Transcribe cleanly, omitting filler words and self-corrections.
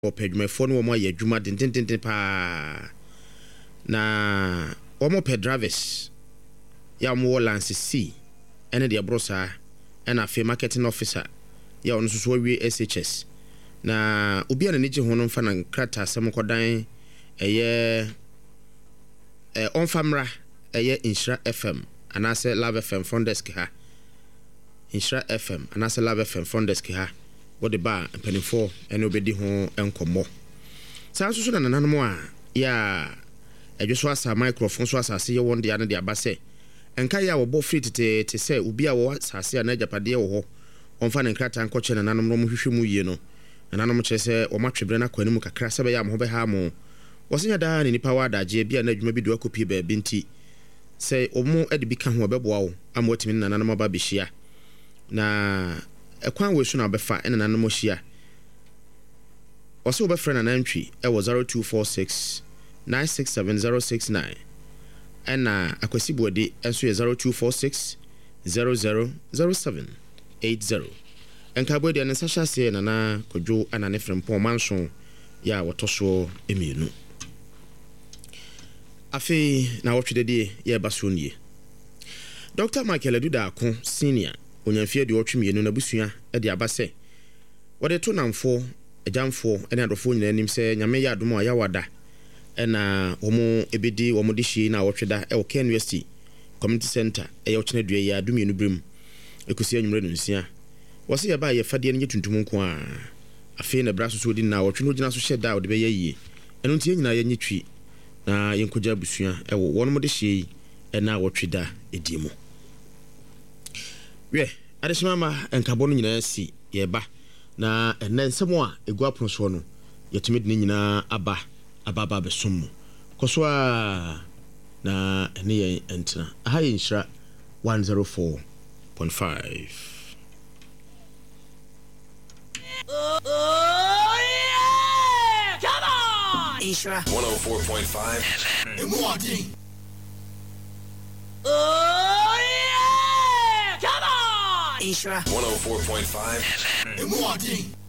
opedwumefo no mo aye adwuma dententente pa na omo pe drivers ya mo lance C ene de brosa ena fe marketing officer ya ono so wi SHS na obi ana neje ho no mfa na krata asem kodan on famra Insra FM anase Love FM front desk ha Insra FM anase Love FM front desk ha what the bar penifo ene obedi ho enkomo san so na nananmo a ya edwo asa microphone so asa se ye won de ane de abase enka ya wo bo free te se obi a wo asase ana japade wo ho onfa ne nkrata ankoche na nanom no hwehwe mu yie no nanom kire se o matwebre na kwani mu kakra se be ya mo be ha mo wosenya da ne nipa wa adaje bia na adwuma bi do akopi ba binti se omo ede bi ka ho beboa wo amotimi na nanom ba behia na ekwan we so na befa ena nanom hia oso be friend na nantwi e wo 0246 967069 ena akwasi bode enso ye 0246 000780 enka bode na sasha se na kodwo ana ne frempon manso ya wotoso emienu afi na wotwede de ye basonie Dr. Michael Aduda Akon senior onyamfie de wotwemienu na busua e de abase wode to namfo ejamfo ene adofo nyina nim se nyame ya adom a ya wada ena omo ebedi omo de hyi na wotweda e wo Ken University Community Center e yochene dua ya adumienu brem ekusi anwumre nunsia wose ye ba ye fade ne tuntum nko a afi na braso so di na wotwe no gina so hyeda wode be ye eno ntie nyina ye nyitwi na yenkoja busua e wo wono mo de hyi ena wotweda edimo we adesmama enkabo no nyina si ye ba na ensemo a egu apono so no yetime de nyina aba besom koso a na ene ye entina aha ye Insra 104.5 Oh yeah! Come on! Insra 104.5 FM. Oh yeah! Come on! Insra 104.5 FM.